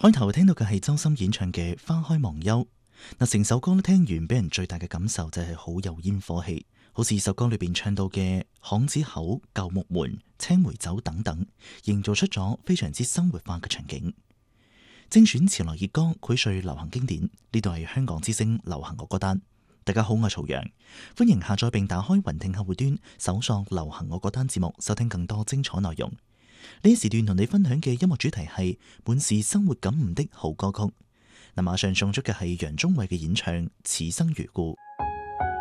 開頭聽到嘅係周深演唱嘅《花開忘憂》。成首歌聽完俾人最大嘅感受就係好有煙火氣，好似首歌裏邊唱到嘅巷子口、舊木門、青梅酒等等，營造出咗非常之生活化嘅場景。精選潮流熱歌，薈萃流行經典。呢度係香港之聲流行樂歌單。大家好，我係曹陽，歡迎下載並打開雲聽客戶端，搜索流行樂歌單節目，收聽更多精彩內容。呢時段同你分享嘅音樂主題係滿是生活感悟的好歌曲。馬上送出嘅係楊宗緯嘅演唱《此生如故》。